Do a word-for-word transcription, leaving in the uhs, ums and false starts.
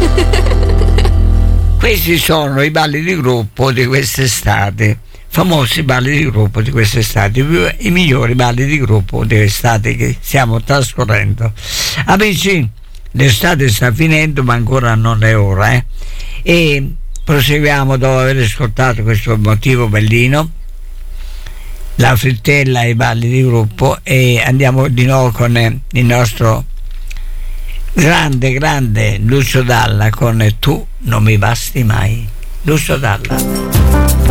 Questi sono i balli di gruppo di quest'estate, famosi balli di gruppo di quest'estate, i migliori balli di gruppo di quest'estate che stiamo trascorrendo. Amici, l'estate sta finendo, ma ancora non è ora, eh? E proseguiamo dopo aver ascoltato questo motivo bellino, la frittella e i balli di gruppo, e andiamo di nuovo con il nostro grande grande Lucio Dalla con Tu non mi basti mai. Lucio Dalla.